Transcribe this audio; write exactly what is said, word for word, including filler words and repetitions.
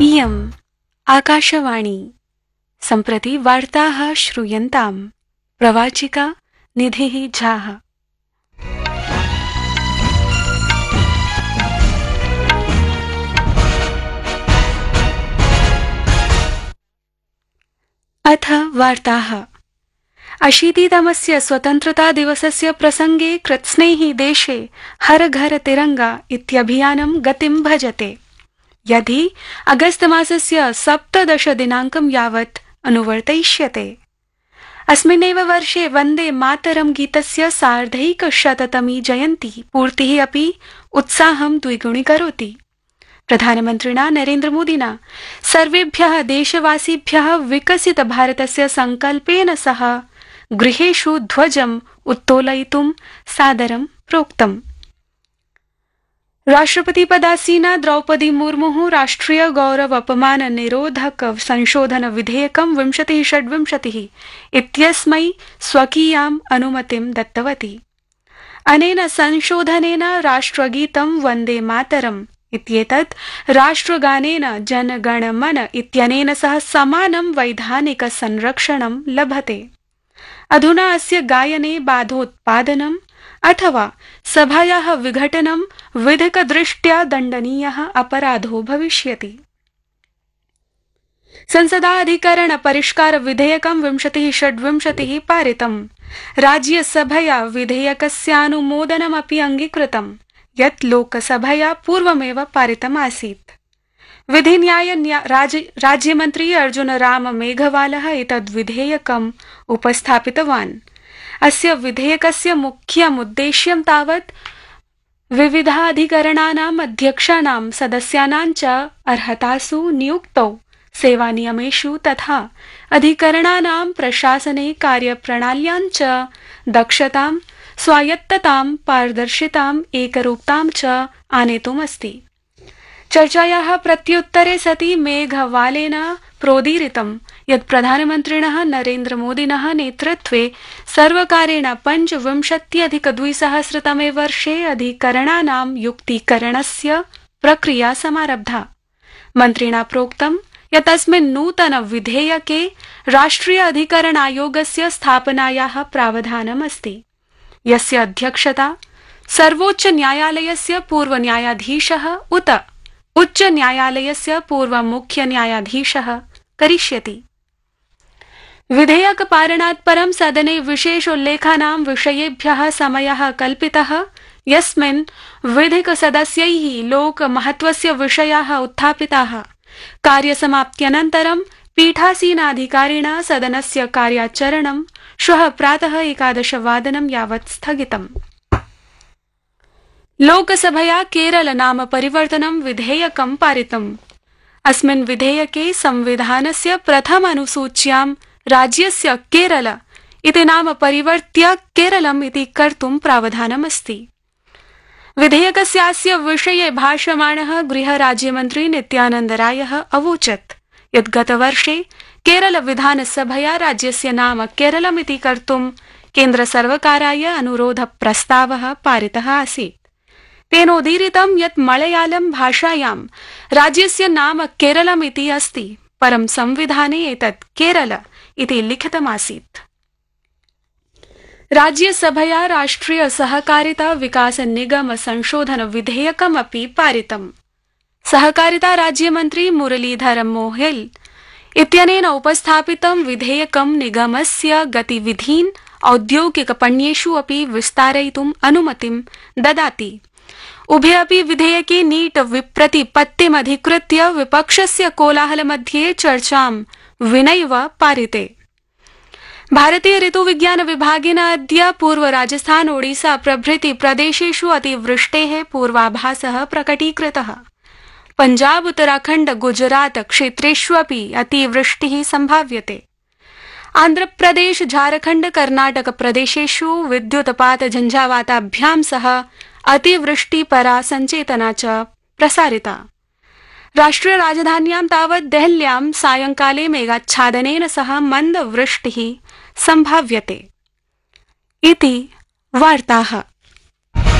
इयम् आकाशवाणी। सम्प्रति वार्ताः श्रूयन्ताम्। प्रवाचिका निधिः झाः। अथ वार्ताः। अशीतितमस्य स्वतन्त्रता दिवसस्य प्रसंगे कृत्स्नैः देशे हर घर तिरंगा इत्यभियानं गतिं भजते। यदि अगस्त मासस्य सप्तदश दिनाङ्कं यावत् अनुवर्तयिष्यते। अस्मिन्नेव वर्षे वन्दे मातरं गीतस्य सार्धैकशततमी जयन्ती पूर्तिः अपि उत्साहं द्विगुणीकरोति। प्रधानमन्त्रिणा नरेन्द्रमोदिना सर्वेभ्यः देशवासिभ्यः विकसित भारतस्य संकल्पेन सह गृहेषु ध्वजम् उत्तोलयितुं सादरं प्रोक्तम्। राष्ट्रपतिपदासीना द्रौपदी मुर्मुः राष्ट्रिय गौरव अपमान निरोधक संशोधन विधेयकं विंशतिः षड्विंशतिः इत्यस्मै स्वकीयाम् अनुमतिं दत्तवती। अनेन संशोधनेन राष्ट्रगीतं वन्दे मातरम् इत्येतत् राष्ट्रगानेन जनगणमन इत्यनेन सह समानं वैधानिक संरक्षणं लभते। अधुना अस्य गायने बाधोत्पादनम् अथवा सभायाः विघटनं विधिकदृष्ट्या दण्डनीयः अपराधो भविष्यति। संसदा अधिकरण परिष्कार विधेयकं विंशतिः षड्विंशतिः पारितम्। राज्यसभया विधेयकस्यानुमोदनमपि अङ्गीकृतम्, यत् लोकसभया पूर्वमेव पारितम् आसीत्। विधिन्याय राज्यमन्त्री अर्जुन राम मेघवालः एतद् विधेयकम् उपस्थापितवान्। अस्य विधेयकस्य मुख्यम् उद्देश्यं तावत् विविधाधिकरणानाम् अध्यक्षाणां सदस्यानां च अर्हतासु नियुक्तौ सेवानियमेषु तथा अधिकरणानां प्रशासने कार्यप्रणाल्यां च दक्षतां, स्वायत्ततां, पारदर्शिताम्, एकरूपतां च आनेतुमस्ति। चर्चायाः प्रत्युत्तरे सति मेघवालेन प्रोदीरितं यत् प्रधानमन्त्रिणः नरेन्द्रमोदिनः नेतृत्वे सर्वकारेण पञ्चविंशत्यधिकद्विसहस्रतमे वर्षे अधिकरणानां युक्तीकरणस्य प्रक्रिया समारब्धा। मन्त्रिणा प्रोक्तं यत् अस्मिन् नूतन विधेयके राष्ट्रिय अधिकरणायोगस्य स्थापनायाः प्रावधानमस्ति, यस्य अध्यक्षता सर्वोच्च न्यायालयस्य पूर्वन्यायाधीशः उत उच्च न्यायालयस्य पूर्वमुख्यन्यायाधीशः करिष्यति। विधेयकपारणात् परं सदने विशेषोल्लेखानां विषयेभ्यः समयः कल्पितः, यस्मिन् विधिकसदस्यैः लोकमहत्वस्य विषयाः उत्थापिताः। कार्यसमाप्त्यनन्तरं पीठासीनाधिकारिणा सदनस्य कार्याचरणं श्वः प्रातः एकादशवादनं यावत् स्थगितम्। लोकसभया केरल नाम परिवर्तनं विधेयकं पारितम्। अस्मिन् विधेयके संविधानस्य प्रथम अनुसूच्यां राज्यस्य केरल इति नाम परिवर्त्य केरलम् इति कर्तुं प्रावधानमस्ति। विधेयकस्यास्य विषये भाषमाणः गृहराज्यमन्त्री नित्यानन्द रायः अवोचत् यत् गतवर्षे केरल विधानसभया राज्यस्य नाम केरलमिति कर्तुं केन्द्रसर्वकाराय अनुरोधप्रस्तावः पारितः आसीत्। तेनोदीरितं यत् मलयालम भाषायां राज्यस्य नाम केरलमिति अस्ति, परं संविधाने एतत् केरल इति लिखितमासीत्। राज्यसभया राष्ट्रिय सहकारिता विकास निगम संशोधन विधेयकमपि पारितम्। सहकारिता राज्यमन्त्री मुरलीधर मोहेल इत्यनेन उपस्थापितं विधेयकं निगमस्य गतिविधीन् औद्योगिकपण्येषु अपि विस्तारयितुम् अनुमतिं ददाति। उभे अपि विधेयके नीट विप्रतिपत्तिमधिकृत्य विपक्षस्य कोलाहलमध्ये चर्चां विनैव पारिते। भारतीय ऋतुविज्ञान विभागेन अद्य पूर्व राजस्थान, ओडिशा प्रभृति प्रदेशेषु अतिवृष्टेः पूर्वाभासः प्रकटीकृतः। पंजाब, उत्तराखण्ड, गुजरात क्षेत्रेष्वपि अतिवृष्टिः सम्भाव्यते। आन्ध्रप्रदेश, झारखण्ड, कर्नाटक प्रदेशेषु विद्युत्पात झञ्झावाताभ्यां सह अतिवृष्टिपरा संचेतना च प्रसारिता। राष्ट्रिय राजधान्यां तावत् देहल्यां सायंकाले मेघाच्छादनेन सह मन्दवृष्टिः सम्भाव्यते। इति वार्ताः।